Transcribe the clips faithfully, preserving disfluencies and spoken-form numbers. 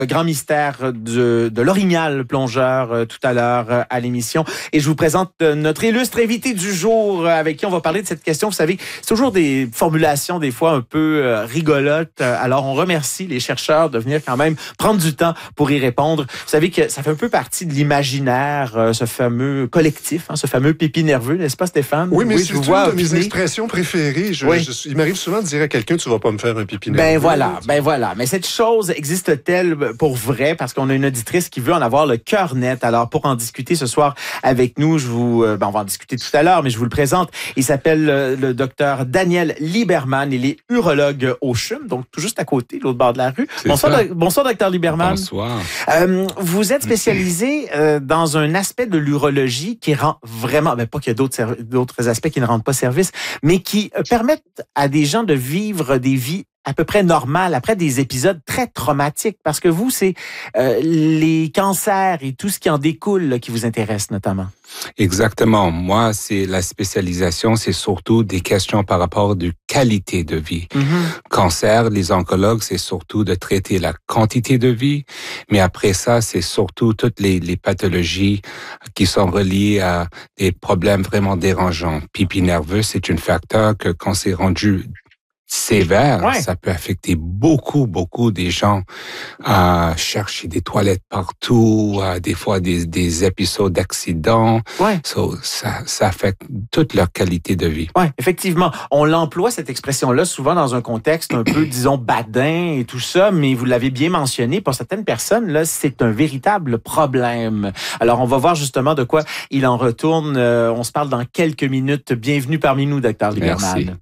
le grand mystère de, de l'orignal plongeur euh, tout à l'heure euh, à l'émission. Et je vous présente euh, notre illustre invité du jour euh, avec qui on va parler de cette question. Vous savez, c'est toujours des formulations des fois un peu euh, rigolotes. Alors, on remercie les chercheurs de venir quand même prendre du temps pour y répondre. Vous savez que ça fait un peu partie de l'imaginaire, euh, ce fameux collectif, hein, ce fameux pipi nerveux, n'est-ce pas, Stéphane? Oui, mais oui, c'est une de mes expressions préférées. Je, oui. je, il m'arrive souvent de dire à quelqu'un, tu vas pas me faire un pipi nerveux. Ben voilà, ben voilà. Mais cette chose existe-t-elle pour vrai? Parce qu'on a une auditrice qui veut en avoir le cœur net. Alors, pour en discuter ce soir avec nous, je vous, ben on va en discuter tout à l'heure, mais je vous le présente. Il s'appelle le, le docteur Daniel Lieberman. Il est urologue au C H U M, donc tout juste à côté, l'autre bord de la rue. Bonsoir, do, bonsoir, docteur Lieberman. Bonsoir. Euh, vous êtes spécialisé euh, dans un aspect de l'urologie qui rend vraiment, ben pas qu'il y a d'autres, d'autres aspects qui ne rendent pas service, mais qui euh, permettent à des gens de vivre des vies à peu près normales après des épisodes très traumatiques. Parce que vous, c'est euh, les cancers et tout ce qui en découle là, qui vous intéresse notamment. Exactement. Moi, c'est la spécialisation, c'est surtout des questions par rapport de qualité de vie. Mm-hmm. Cancer, les oncologues, c'est surtout de traiter la quantité de vie, mais après ça, c'est surtout toutes les, les pathologies qui sont reliées à des problèmes vraiment dérangeants. Pipi nerveux, c'est un facteur que quand c'est rendu sévère, ouais. Ça peut affecter beaucoup, beaucoup des gens à chercher des toilettes partout, à des fois des, des épisodes d'accidents. Ouais. So, ça, ça affecte toute leur qualité de vie. Oui, effectivement. On l'emploie, cette expression-là, souvent dans un contexte un peu, disons, badin et tout ça, mais vous l'avez bien mentionné, pour certaines personnes, là, c'est un véritable problème. Alors, on va voir justement de quoi il en retourne. Euh, on se parle dans quelques minutes. Bienvenue parmi nous, docteur Lieberman. Merci.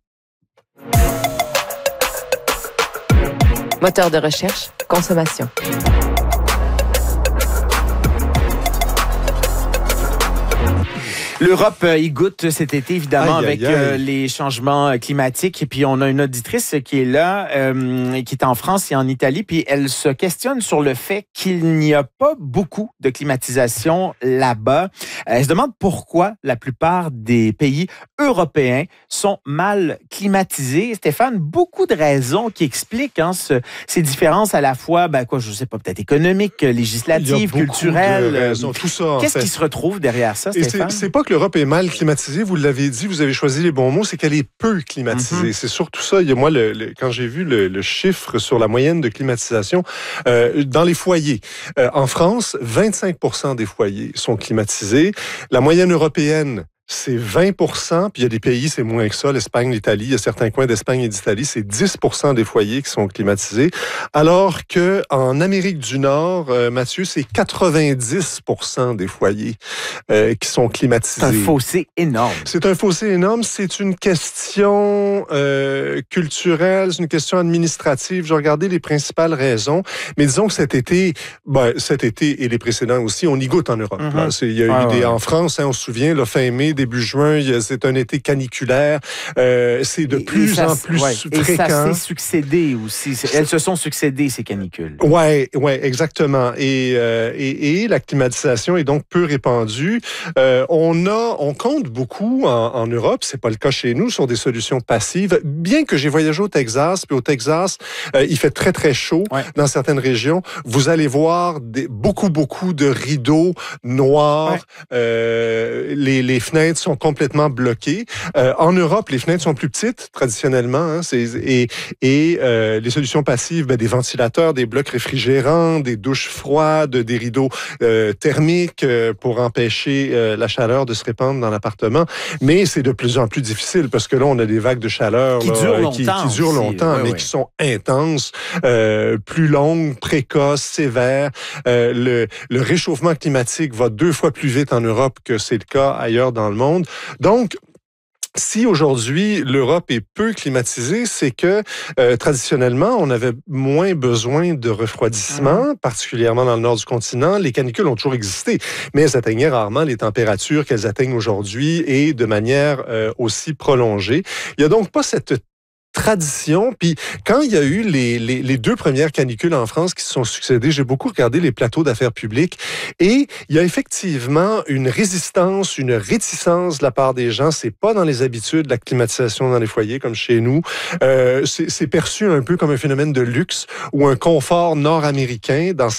Moteur de recherche, consommation. L'Europe y goûte cet été, évidemment, aïe, avec aïe, aïe. Euh, les changements climatiques. Et puis, on a une auditrice qui est là, euh, qui est en France et en Italie. Puis, elle se questionne sur le fait qu'il n'y a pas beaucoup de climatisation là-bas. Elle se demande pourquoi la plupart des pays européens sont mal climatisés. Stéphane, beaucoup de raisons qui expliquent hein, ce, ces différences à la fois, ben quoi, je sais pas, peut-être économiques, législatives, culturelles. Raisons, tout ça, en Qu'est-ce fait. qui se retrouve derrière ça, Stéphane? C'est, c'est pas que l'Europe est mal climatisée, vous l'avez dit, vous avez choisi les bons mots, c'est qu'elle est peu climatisée. Mm-hmm. C'est surtout ça. Il y a, moi, le, le, quand j'ai vu le, le chiffre sur la moyenne de climatisation euh, dans les foyers, euh, en France, vingt-cinq pour cent des foyers sont climatisés. La moyenne européenne, c'est vingt pour cent, puis il y a des pays, c'est moins que ça, l'Espagne, l'Italie, il y a certains coins d'Espagne et d'Italie, c'est dix pour cent des foyers qui sont climatisés, alors que en Amérique du Nord, euh, Mathieu, c'est quatre-vingt-dix pour cent des foyers euh, qui sont climatisés. C'est un fossé énorme. C'est un fossé énorme, c'est une question euh, culturelle, c'est une question administrative. J'ai regardé les principales raisons, mais disons que cet été, ben, cet été et les précédents aussi, on y goûte en Europe. Mm-hmm. Là. C'est, il y a ah, eu des, ouais. En France, hein, on se souvient, là, fin mai, début juin, c'est un été caniculaire. Euh, c'est de et, plus et ça, en plus ouais. fréquent. Et ça s'est succédé aussi. Elles se sont succédées, ces canicules. Oui, ouais, exactement. Et, euh, et, et la climatisation est donc peu répandue. Euh, on a, on compte beaucoup en, en Europe, c'est pas le cas chez nous, sur des solutions passives. Bien que j'ai voyagé au Texas, puis au Texas, euh, il fait très, très chaud ouais. dans certaines régions. Vous allez voir des, beaucoup, beaucoup de rideaux noirs. Ouais. Euh, les, les fenêtres sont complètement bloquées. Euh, en Europe, les fenêtres sont plus petites, traditionnellement. Hein, c'est, et et euh, les solutions passives, ben, des ventilateurs, des blocs réfrigérants, des douches froides, des rideaux euh, thermiques euh, pour empêcher euh, la chaleur de se répandre dans l'appartement. Mais c'est de plus en plus difficile parce que là, on a des vagues de chaleur qui là, durent longtemps, qui, qui durent longtemps oui, mais oui. qui sont intenses, euh, plus longues, précoces, sévères. Euh, le, le réchauffement climatique va deux fois plus vite en Europe que c'est le cas ailleurs dans le monde. Donc, si aujourd'hui l'Europe est peu climatisée, c'est que euh, traditionnellement, on avait moins besoin de refroidissement, mmh. particulièrement dans le nord du continent. Les canicules ont toujours existé, mais elles atteignaient rarement les températures qu'elles atteignent aujourd'hui et de manière euh, aussi prolongée. Il n'y a donc pas cette tradition. Puis quand il y a eu les, les, les deux premières canicules en France qui se sont succédées, j'ai beaucoup regardé les plateaux d'affaires publiques et il y a effectivement une résistance, une réticence de la part des gens. C'est pas dans les habitudes, la climatisation dans les foyers comme chez nous. Euh, c'est, c'est perçu un peu comme un phénomène de luxe ou un confort nord-américain dans